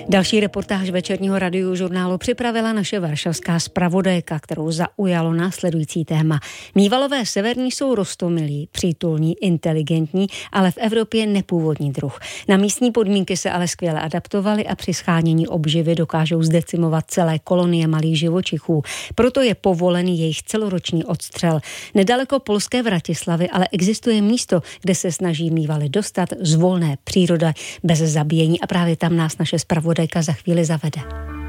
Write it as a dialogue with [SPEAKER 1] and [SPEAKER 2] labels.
[SPEAKER 1] Další reportáž večerního radiožurnálu připravila naše varšavská zpravodajka, kterou zaujalo následující téma. Mívalové severní jsou roztomilí, přítulní, inteligentní, ale v Evropě nepůvodní druh. Na místní podmínky se ale skvěle adaptovali a při shánění obživy dokážou zdecimovat celé kolonie malých živočichů. Proto je povolený jejich celoroční odstřel. Nedaleko polské Vratislavy ale existuje místo, kde se snaží mívaly dostat z volné přírody bez zabíjení a právě tam nás naše zpravodajka za chvíli zavede.